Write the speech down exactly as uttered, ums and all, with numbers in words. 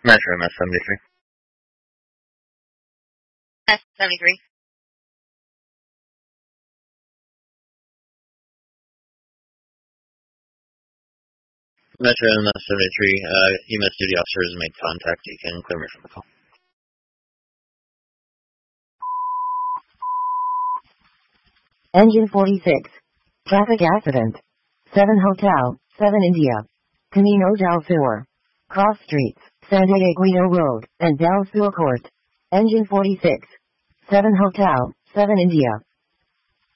Metro M S seventy-three. S seventy-three. Metro M S seventy-three, uh, E M S duty officer has made contact. You can clear me from the call. Engine forty-six. Traffic accident. seven Hotel, seven India. Camino del Sur. Cross Streets, San Diego Road, and Del Sur Court. Engine forty-six. seven Hotel, seven India.